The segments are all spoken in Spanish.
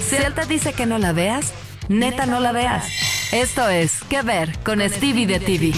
Si él te dice que no la veas, neta no la veas. Esto es ¿Qué ver? Con Stevie de TV.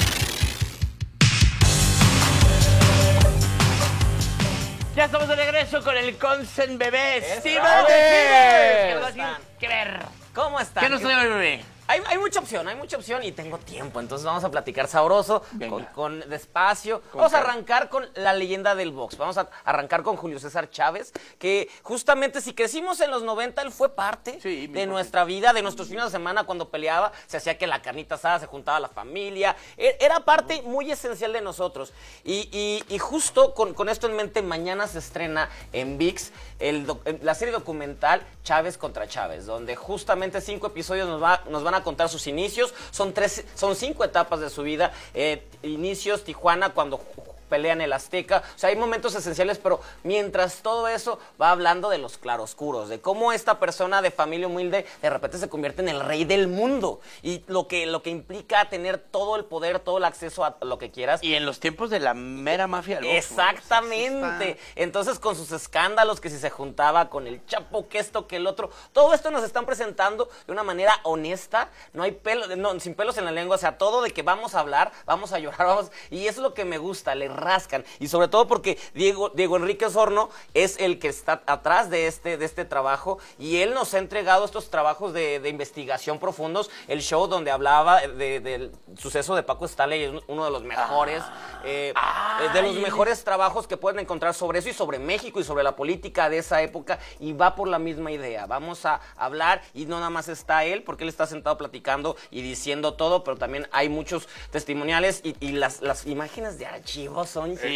Ya estamos de regreso con el Consent Bebé, Steve ¡Bebé! ¿Qué ver? ¿Cómo están? ¿Qué nos trae el bebé? Hay mucha opción y tengo tiempo, entonces vamos a platicar sabroso, con despacio. Vamos a arrancar con la leyenda del box, vamos a arrancar con Julio César Chávez, que justamente si crecimos en los 90, él fue parte de nuestra vida, de nuestros fines de semana cuando peleaba, se hacía que la carnita asada, se juntaba la familia, era parte muy esencial de nosotros. Y justo con esto en mente, mañana se estrena en ViX la serie documental Chávez contra Chávez, donde justamente 5 episodios nos van a contar sus inicios. Son 5 etapas de su vida. Inicios, Tijuana, cuando pelean el Azteca. O sea, hay momentos esenciales, pero mientras todo eso va hablando de los claroscuros, de cómo esta persona de familia humilde de repente se convierte en el rey del mundo y lo que implica tener todo el poder, todo el acceso a lo que quieras. Y en los tiempos de la mera mafia. Exactamente. Entonces, con sus escándalos, que si se juntaba con el Chapo, que esto, que el otro, todo esto nos están presentando de una manera honesta, sin pelos en la lengua, o sea, todo de que vamos a hablar, vamos a llorar, y eso es lo que me gusta, le rascan, y sobre todo porque Diego Enrique Osorno es el que está atrás de este trabajo, y él nos ha entregado estos trabajos de investigación profundos. El show donde hablaba del suceso de Paco Stanley es uno de los mejores, de los mejores trabajos que pueden encontrar sobre eso y sobre México y sobre la política de esa época, y va por la misma idea. Vamos a hablar, y no nada más está él, porque él está sentado platicando y diciendo todo, pero también hay muchos testimoniales, y las imágenes de archivo son es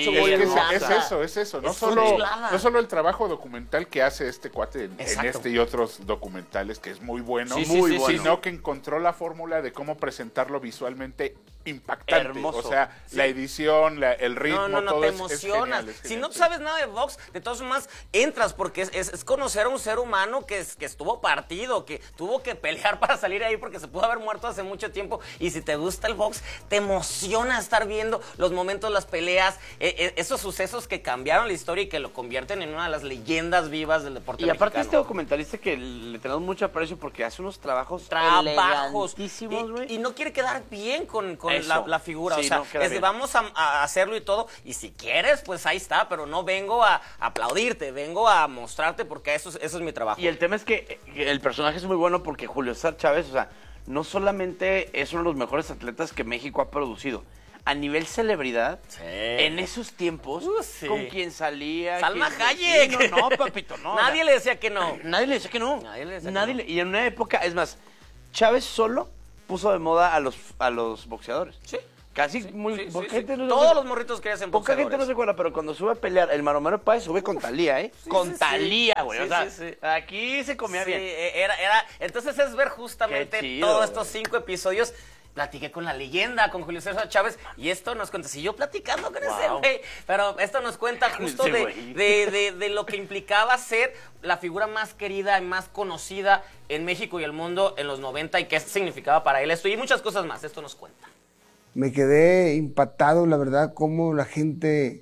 eso. No solo el trabajo documental que hace este cuate en este y otros documentales, que es muy bueno, bueno, sino que encontró la fórmula de cómo presentarlo visualmente impactante. Hermoso. O sea, la edición, el ritmo, todo te es emocionas. genial, Si no sabes nada de box, de todas formas entras, porque es conocer a un ser humano que estuvo partido, que tuvo que pelear para salir ahí porque se pudo haber muerto hace mucho tiempo. Y si te gusta el box, te emociona estar viendo los momentos, las peleas, esos sucesos que cambiaron la historia y que lo convierten en una de las leyendas vivas del deporte mexicano. Y aparte este documentalista que le tenemos mucho aprecio porque hace unos trabajos elegantísimos, güey. Y no quiere quedar bien con la figura, sí, o sea, vamos a hacerlo y todo, y si quieres, pues ahí está, pero no vengo a aplaudirte, vengo a mostrarte, porque eso es mi trabajo. Y el tema es que el personaje es muy bueno porque Julio César Chávez, o sea, no solamente es uno de los mejores atletas que México ha producido, a nivel celebridad, en esos tiempos, con quien salía... Salma Hayek. No, papito, no. Nadie le decía que no. Nadie le decía que no. Y en una época, es más, Chávez solo puso de moda a los boxeadores. Sí. Casi todos los morritos que hacen poca boxeadores. gente no se acuerda, pero cuando sube a pelear, el Maromero Páez sube con Talía, ¿eh? Con Talía, güey. O sea, aquí se comía bien. Entonces es ver justamente todos estos 5 episodios. Platiqué con la leyenda, con Julio César Chávez, y esto nos cuenta, si yo platicando con ese güey, pero esto nos cuenta justo de lo que implicaba ser la figura más querida y más conocida en México y el mundo en los 90, y qué significaba para él esto, y muchas cosas más. Esto nos cuenta. Me quedé impactado, la verdad, cómo la gente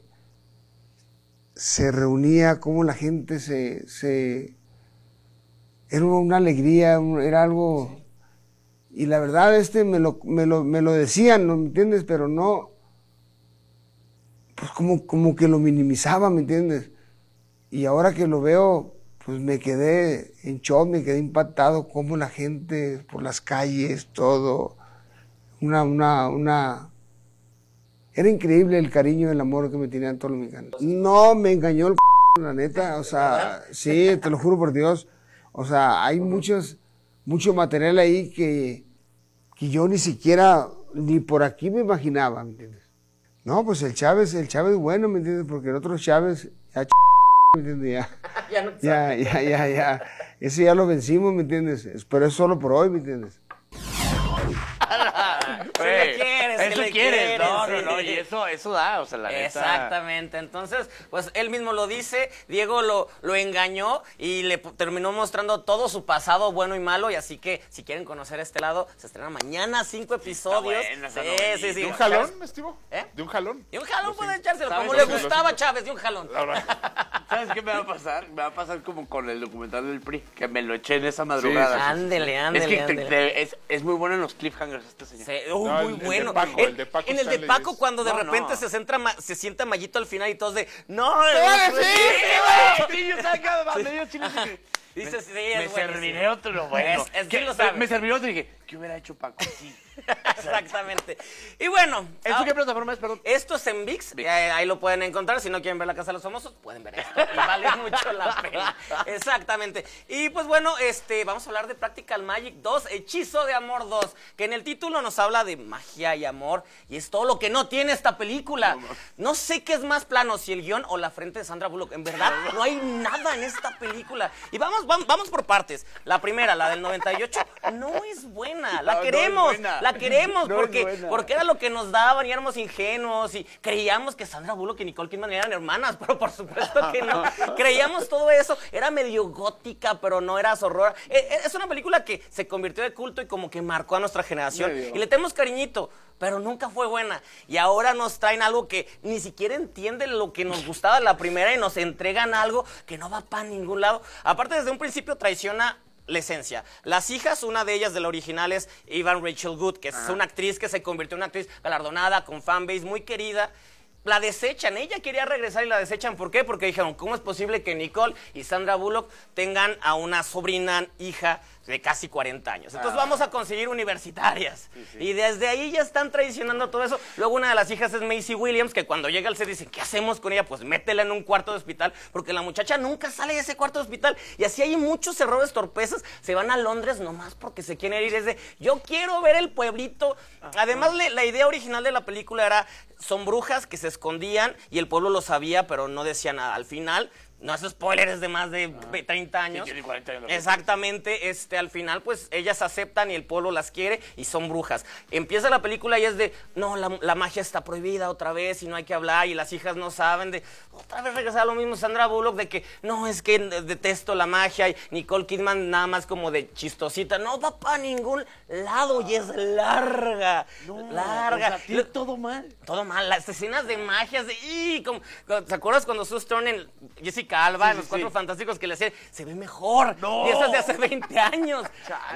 se reunía, cómo la gente era una alegría, era algo... Y la verdad, me lo decían, ¿no? ¿Me entiendes? Pero no, pues como que lo minimizaba, ¿me entiendes? Y ahora que lo veo, pues me quedé en shock, me quedé impactado, cómo la gente por las calles, todo, era increíble el cariño y el amor que me tenían todos los mexicanos. No me engañó el la neta, o sea, sí, te lo juro por Dios. O sea, hay mucho material ahí que yo ni siquiera, ni por aquí me imaginaba, ¿me entiendes? No, pues el Chávez bueno, ¿me entiendes? Porque el otro Chávez, ¿me entiendes? Ya. Ese ya lo vencimos, ¿me entiendes? Pero es solo por hoy, ¿me entiendes? Si le quieres, quieres. No, y eso da, o sea, la neta. Exactamente, entonces, pues él mismo lo dice, Diego lo engañó y le terminó mostrando todo su pasado bueno y malo, y así que si quieren conocer este lado, se estrena mañana 5 episodios. Sí. ¿De un jalón, Estivo? ¿De un jalón? De un jalón puede echárselo, como le gustaba a Chávez, de un jalón. ¿Sabes qué me va a pasar? Me va a pasar como con el documental del PRI, que me lo eché en esa madrugada. Sí. Ándele. Es muy bueno en los cliffhangers este señor. Sí, muy bueno. El de Paco en el de Stanley Paco, cuando de repente se sienta Mayito al final y todos de, sí, yo sabía que me dio chile. Dices, sí, me serviré otro bueno. Me serviré otro y dije, ¿qué hubiera hecho Paco? Sí. Exactamente. Y bueno. ¿Esto qué plataforma es, perdón? Esto es en ViX. Ahí lo pueden encontrar. Si no quieren ver La Casa de los Famosos, pueden ver esto. Y vale mucho la pena. Exactamente. Y pues bueno, vamos a hablar de Practical Magic 2, Hechizo de Amor 2, que en el título nos habla de magia y amor, y es todo lo que no tiene esta película. No sé qué es más plano, si el guión o la frente de Sandra Bullock. En verdad, no hay nada en esta película. Y vamos por partes. La primera, la del 98, no es buena. La queremos. La queremos porque era lo que nos daban y éramos ingenuos y creíamos que Sandra Bullock y Nicole Kidman eran hermanas, pero por supuesto que no. Creíamos todo eso. Era medio gótica, pero no era horror. Es una película que se convirtió de culto y como que marcó a nuestra generación. Y le tenemos cariñito, pero nunca fue buena. Y ahora nos traen algo que ni siquiera entiende lo que nos gustaba la primera y nos entregan algo que no va para ningún lado. Aparte, desde un principio traiciona la esencia. Las hijas, una de ellas de la original es Evan Rachel Wood, que es una actriz que se convirtió en una actriz galardonada, con fanbase muy querida. La desechan, ella quería regresar y la desechan. ¿Por qué? Porque dijeron, ¿cómo es posible que Nicole y Sandra Bullock tengan a una sobrina hija de casi 40 años? Entonces vamos a conseguir universitarias. Sí. Y desde ahí ya están traicionando todo eso. Luego una de las hijas es Maisie Williams, que cuando llega al set dicen, ¿qué hacemos con ella? Pues métela en un cuarto de hospital, porque la muchacha nunca sale de ese cuarto de hospital. Y así hay muchos errores, torpezas. Se van a Londres nomás porque se quieren ir. Es de, yo quiero ver el pueblito. Además, la idea original de la película era, son brujas que se escondían y el pueblo lo sabía, pero no decía nada. Al final, no es spoiler, es de más de 30 años. Sí, 40 años. Exactamente, al final, pues, ellas aceptan y el pueblo las quiere y son brujas. Empieza la película y es de, no, la magia está prohibida otra vez y no hay que hablar, y las hijas no saben, de otra vez regresar a lo mismo. Sandra Bullock de que, no, es que detesto la magia, y Nicole Kidman nada más como de chistosita, no va para ningún lado y es larga. Larga. O sea, tiene todo mal. Todo mal, las escenas de magia, ¿te acuerdas cuando Sue Storm en Jessica Alba, en Los Cuatro Fantásticos, que le decían, se ve mejor? Y esas de hace 20 años.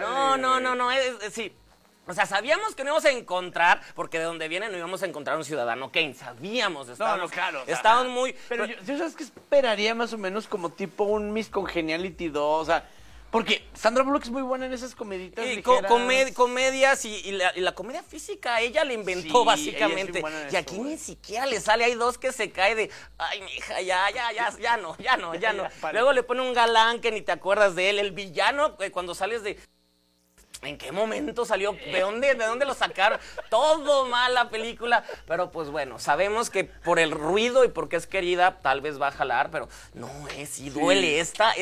No, sí. O sea, sabíamos que no íbamos a encontrar, porque de donde viene no íbamos a encontrar un ciudadano Kane. Sabíamos, estábamos, claro. Estábamos muy... Pero yo sabes que esperaría más o menos como tipo un Miss Congeniality 2, o sea... Porque Sandra Bullock es muy buena en esas comeditas ligeras. Comedias y la comedia física, ella la inventó básicamente. Ella es y aquí ni siquiera le sale. Hay dos que se cae de, ay, mija, ya no. Luego le pone un galán que ni te acuerdas de él. El villano, cuando sales de... ¿En qué momento salió? ¿De dónde lo sacaron? Todo mal la película. Pero pues bueno, sabemos que por el ruido y porque es querida, tal vez va a jalar, pero no es, y duele. Esta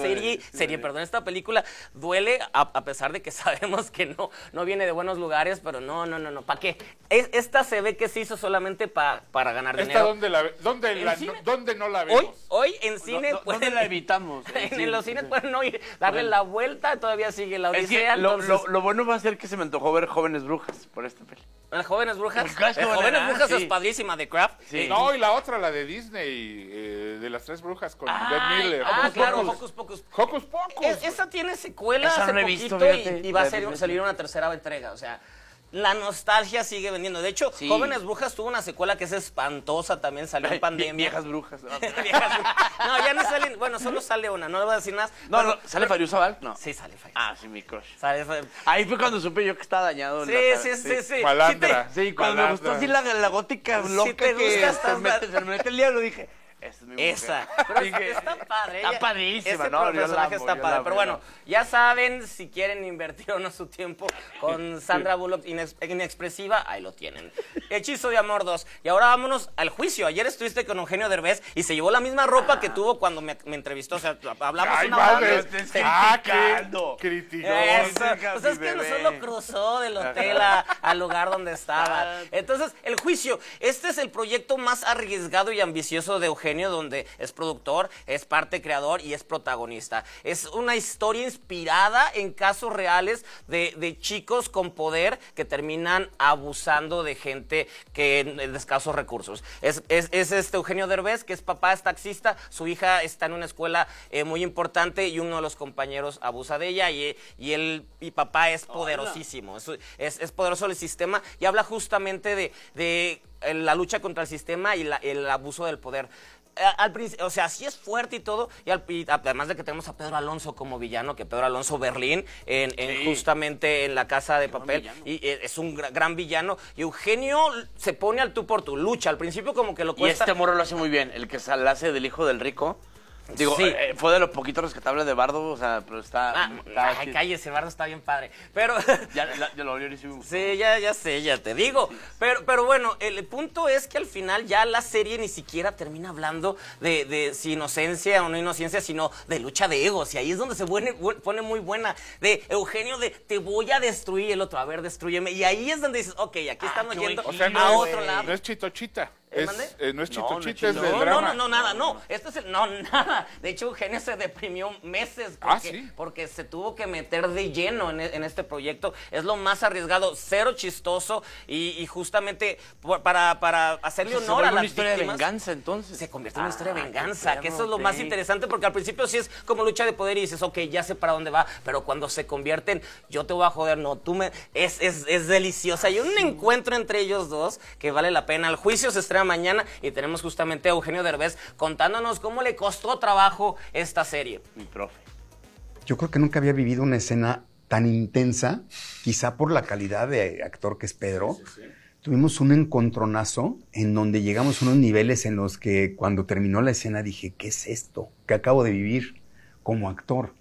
esta película duele a pesar de que sabemos que no viene de buenos lugares, pero no. ¿Para qué? Esta se ve que se hizo solamente para ganar dinero. ¿Dónde no la vemos? Hoy en cine ¿Dónde la evitamos? En los cines pueden no ir, darle la vuelta, todavía sigue la odisea. Lo bueno va a ser que se me antojó ver Jóvenes Brujas por esta peli. ¿Las Jóvenes Brujas? Jóvenes Brujas es padrísima, de Kraft. Sí. No, y la otra, la de Disney, de las tres brujas con Beth Miller. Claro, Hocus Pocus. Hocus Pocus. Esa tiene secuela esa hace no he poquito visto, y va a salir una tercera entrega, o sea... La nostalgia sigue vendiendo. De hecho, Jóvenes Brujas tuvo una secuela que es espantosa, también salió en pandemia. Viejas brujas. No, ya no salen, bueno, solo sale una, no le voy a decir más. No, ¿sale Farius Zabal? No. Sí, sale Farius. Ah, sí, mi crush. Sale. Ahí fue cuando supe yo que estaba dañado. Sí. Malandra. Sí, cuando me gustó así la gótica loca que se mete el diablo, dije... Esa es mi Esa. mujer. Pero Así que- está padre. Está padrísima, Ese ¿no? Yo la personaje amo, está yo padre. la amo, Pero yo la bueno, amo. ya saben, si quieren invertir o no su tiempo con Sandra Bullock inexpresiva, ahí lo tienen. Hechizo de Amor 2. Y ahora vámonos al juicio. Ayer estuviste con Eugenio Derbez y se llevó la misma ropa que tuvo cuando me entrevistó. O sea, hablamos Ay, una madre. hora. criticando. Qué criticó. Eso. Criticas, O sea, es mi que no bebé. solo cruzó del hotel al lugar donde estaba. Entonces, el juicio. Este es el proyecto más arriesgado y ambicioso de Eugenio, donde es productor, es parte creador y es protagonista. Es una historia inspirada en casos reales de chicos con poder que terminan abusando de gente que de escasos recursos. Es este Eugenio Derbez, que es papá, es taxista, su hija está en una escuela muy importante y uno de los compañeros abusa de ella y papá es poderosísimo, es poderoso el sistema y habla justamente de la lucha contra el sistema y el abuso del poder. O sea, sí es fuerte y todo, y además de que tenemos a Pedro Alonso como villano, que Pedro Alonso Berlín, justamente en La Casa de Papel, y es un gran villano, y Eugenio se pone al tú por tú, lucha, al principio como que lo Y cuesta. este morro lo hace muy bien, el que se la hace del hijo del rico. Digo, Sí. fue de los poquitos rescatables de Bardo, o sea, pero está... Ay, chido. cállese, Bardo está bien padre, pero... Ya lo volvió y sí me gustó. Sí, ya sé, ya te digo. Pero bueno, el punto es que al final ya la serie ni siquiera termina hablando de si inocencia o no inocencia, sino de lucha de egos. Y ahí es donde se pone muy buena. De Eugenio, de te voy a destruir, el otro, a ver, destrúyeme. Y ahí es donde dices, ok, aquí estamos yendo O sea, a otro lado. No es Chitochita. ¿Mande? No es No, Chitochita, no, es del No, drama. nada, no. Este es nada. De hecho, Eugenio se deprimió meses porque se tuvo que meter de lleno en este proyecto. Es lo más arriesgado, cero chistoso y justamente para hacerle Se honor a vuelve las una historia de víctimas, venganza, entonces. se convierte en una historia de qué venganza, que perro, eso es lo más sí. interesante porque al principio sí es como lucha de poder y dices, ok, ya sé para dónde va, pero cuando se convierten, yo te voy a joder, no, es deliciosa. Hay un encuentro entre ellos dos que vale la pena. El juicio se estrena mañana y tenemos justamente a Eugenio Derbez contándonos cómo le costó trabajo esta serie. Mi profe. Yo creo que nunca había vivido una escena tan intensa, quizá por la calidad de actor que es Pedro. Tuvimos un encontronazo en donde llegamos a unos niveles en los que cuando terminó la escena dije, ¿qué es esto que acabo de vivir como actor?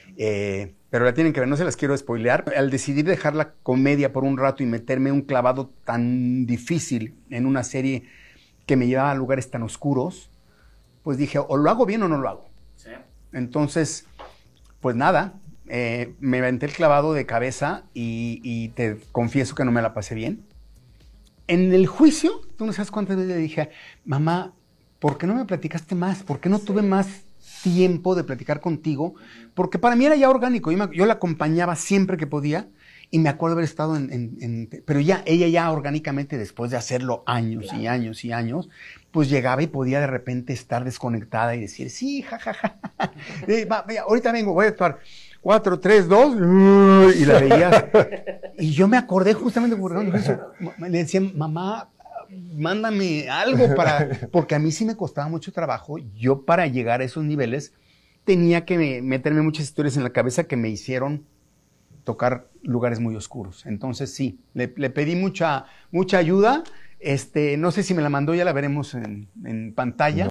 Pero la tienen que ver, no se las quiero spoilear. Al decidir dejar la comedia por un rato y meterme un clavado tan difícil en una serie que me llevaba a lugares tan oscuros, pues dije, o lo hago bien o no lo hago. Sí. Entonces, pues nada, me aventé el clavado de cabeza y te confieso que no me la pasé bien. En el juicio, tú no sabes cuántas veces le dije, mamá, ¿por qué no me platicaste más? ¿Por qué no tuve más tiempo de platicar contigo? Porque para mí era ya orgánico, yo la acompañaba siempre que podía y me acuerdo haber estado pero ella ya orgánicamente, después de hacerlo años y años y años, pues llegaba y podía de repente estar desconectada y decir, sí, jajaja, ahorita vengo, voy a actuar. 4, 3, 2, y la veías. Y yo me acordé justamente por eso. Le decía, mamá, mándame algo porque a mí sí me costaba mucho trabajo. Yo para llegar a esos niveles tenía que meterme muchas historias en la cabeza que me hicieron tocar lugares muy oscuros. Entonces sí, le pedí mucha ayuda. No sé si me la mandó, ya la veremos en pantalla.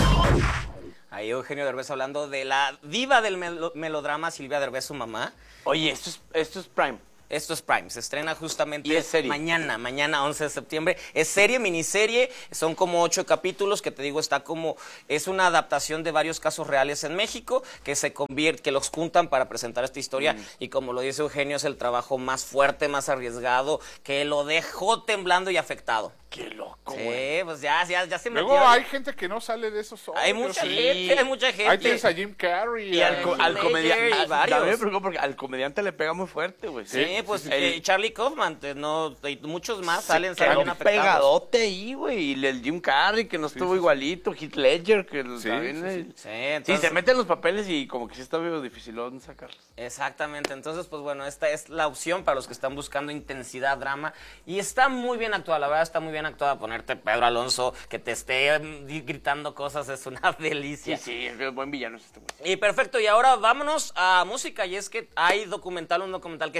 Ahí Eugenio Derbez hablando de la diva del melodrama, Silvia Derbez, su mamá. Oye, esto es Prime. Esto es Prime, se estrena justamente ¿Y es serie? mañana 11 de septiembre. Es serie, miniserie, son como 8 capítulos, que te digo, es una adaptación de varios casos reales en México, que los juntan para presentar esta historia, y como lo dice Eugenio, es el trabajo más fuerte, más arriesgado, que lo dejó temblando y afectado. Qué loco, Sí, güey. pues ya se metió. Luego hay gente que no sale de esos hoyos. Hay mucha gente. Ahí tienes a Jim Carrey. Y al comediante, y varios. también me preocupa porque al comediante le pega muy fuerte, güey. Sí, pues Charlie Kaufman, y muchos más salen Quedó afectados. pegadote ahí, güey. Y el Jim Carrey, que no estuvo igualito. Heath Ledger, que también... Sí, Sí, entonces, se meten los papeles y como que sí está medio dificilón sacarlos. exactamente. Entonces, pues bueno, esta es la opción para los que están buscando intensidad, drama. Y está muy bien actuada, la verdad está muy bien actuada. Ponerte Pedro Alonso, que te esté gritando cosas, es una delicia. Sí, es buen villano este güey. Y perfecto, y ahora vámonos a música. Y es que hay un documental que sé que todos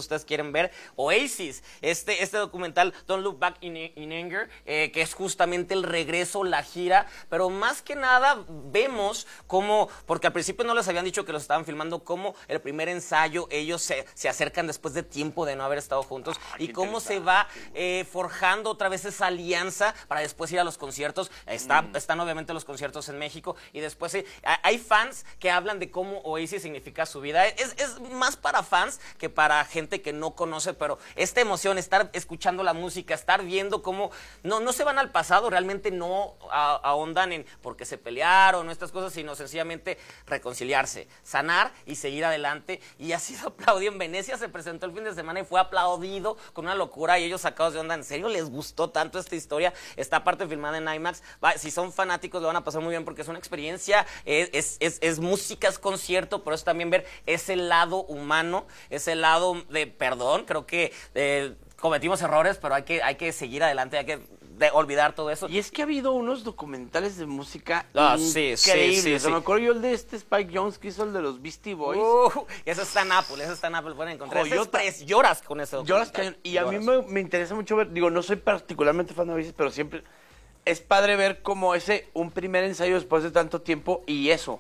ustedes quieren ver. Oasis, este documental Don't Look Back in Anger, que es justamente el regreso, la gira, pero más que nada vemos cómo, porque al principio no les habían dicho que los estaban filmando, cómo el primer ensayo ellos se acercan después de tiempo de no haber estado juntos y cómo se va forjando otra vez esa alianza para después ir a los conciertos. Están obviamente los conciertos en México y después hay fans que hablan de cómo Oasis significa su vida. Es más para fans que para gente que no conoce, pero esta emoción, estar escuchando la música, estar viendo cómo no se van al pasado, realmente no ahondan en por qué se pelearon o estas cosas, sino sencillamente reconciliarse, sanar y seguir adelante. Y ha sido aplaudido. En Venecia se presentó el fin de semana y fue aplaudido con una locura y ellos sacados de onda. ¿En serio les gustó tanto esta historia? Esta parte filmada en IMAX. Si son fanáticos lo van a pasar muy bien porque es una experiencia, es música, es concierto, pero es también ver ese lado humano, ese lado de perdón. Creo que cometimos errores, pero hay que seguir adelante, hay que olvidar todo eso. Y es que ha habido unos documentales de música sí, increíbles. sí. Me acuerdo yo el de Spike Jonze que hizo el de los Beastie Boys. Eso está en Apple, pueden encontrar. Lloras con ese documental. Y a mí me interesa mucho ver, digo, no soy particularmente fan de Oasis, pero siempre es padre ver como un primer ensayo después de tanto tiempo y eso,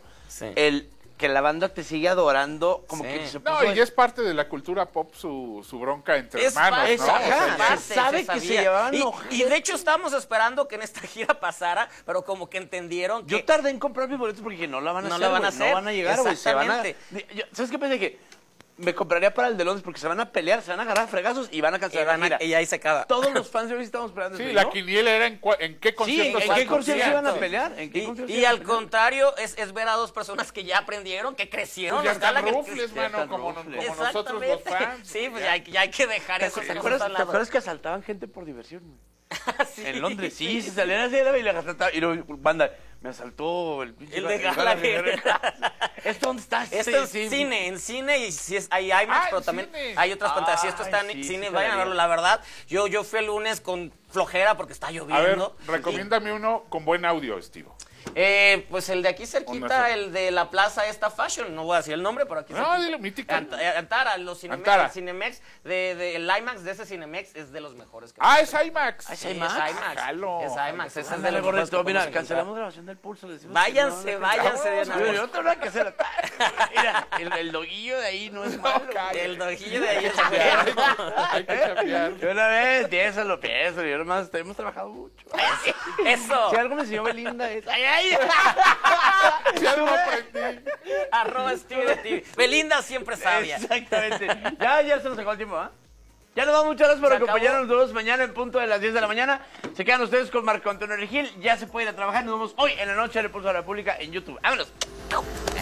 que la banda te sigue adorando, como que se puso... No, y es parte de la cultura pop su bronca entre hermanos, ¿no? Se sabe que se llevaban y de hecho estábamos esperando que en esta gira pasara, pero como que entendieron que... Yo tardé en comprar mis boletos porque dije, no la van a hacer, no van a llegar, güey. Exactamente. ¿Sabes qué pensé? Que me compraría para el de Londres porque se van a pelear, se van a agarrar fregazos y van a cancelar la gira. Y ahí se acaba. Todos los fans de hoy estamos esperando. Sí, la quiniela era en qué conciertos. ¿en qué conciertos iban a pelear? Y al contrario, es ver a dos personas que ya aprendieron, que crecieron. Pues ya están rufles, mano, como nosotros los fans. Sí, pues ya hay que dejar eso. ¿Te acuerdas que asaltaban gente por diversión? Sí. En Londres, sí, se salían así y le asaltaban. Y luego, banda, me asaltó el de Gallagher. ¿Esto dónde está? Esto es cine, en cine y si hay IMAX, pero también hay otras pantallas. Si esto está en cine, vayan a verlo. La verdad, yo fui el lunes con flojera porque está lloviendo. A ver, recomiéndame uno con buen audio, Steve. Pues el de aquí cerquita, el de la plaza esta Fashion, no voy a decir el nombre, pero aquí cerquita. Dilo, mítica. Antara, los Cinemex, el Cinemex, el IMAX de ese Cinemex es de los mejores. Es IMAX. ¿Es IMAX? Jalo. Es IMAX, ese es de Dale, los mejores. gorrito, mira, cancelamos grabación del Pulso. Váyanse de una vez. Yo tengo que hacer. Mira, el doguillo de ahí no es malo. El doguillo de ahí es Hay que cambiar. Yo una vez, piénsalo. Yo nomás, hemos trabajado mucho. Eso. Si algo me enseñó Belinda es... ¡Ay! Ya lo aprendí. @SteveTV. Belinda siempre sabia. Exactamente. Ya se nos acabó el tiempo, ¿ah? Ya nos vamos, muchas gracias por acompañarnos todos mañana en punto de las 10 de la mañana. Se quedan ustedes con Marco Antonio Regil. Ya se puede ir a trabajar. Nos vemos hoy en la noche del Pulso de la República en YouTube. ¡Vámonos!